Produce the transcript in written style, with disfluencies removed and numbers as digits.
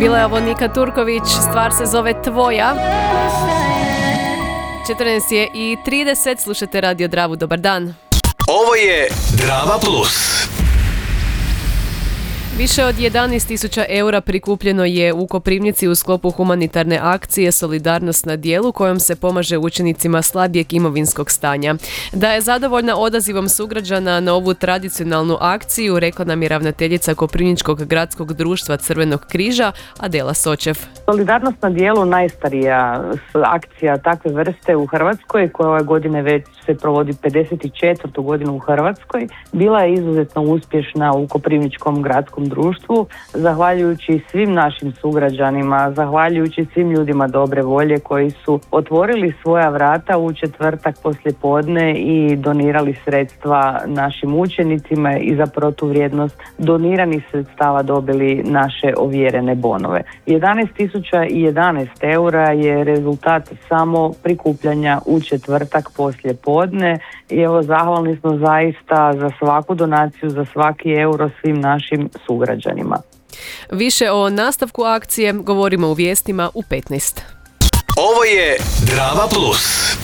Bila je ovo Nika Turković, stvar se zove Tvoja. 14:30, slušate Radio Dravu, dobar dan. Ovo je Drava Plus. Više od 11.000 eura prikupljeno je u Koprivnici u sklopu humanitarne akcije Solidarnost na djelu kojom se pomaže učenicima slabijeg imovinskog stanja. Da je zadovoljna odazivom sugrađana na ovu tradicionalnu akciju, rekla nam je ravnateljica Koprivničkog gradskog društva Crvenog križa Adela Sočev. Solidarnost na djelu najstarija akcija takve vrste u Hrvatskoj, koja ove godine već se provodi 54. godinu u Hrvatskoj, bila je izuzetno uspješna u Koprivničkom gradskom društvu, zahvaljujući svim našim sugrađanima, zahvaljujući svim ljudima dobre volje koji su otvorili svoja vrata u četvrtak poslijepodne i donirali sredstva našim učenicima i za protuvrijednost doniranih sredstava dobili naše ovjerene bonove. 11.011 eura je rezultat samo prikupljanja u četvrtak poslijepodne i evo zahvalni smo zaista za svaku donaciju, za svaki euro svim našim sugrađanima. Više o nastavku akcije govorimo u vijestima u 15. Ovo je Drava Plus.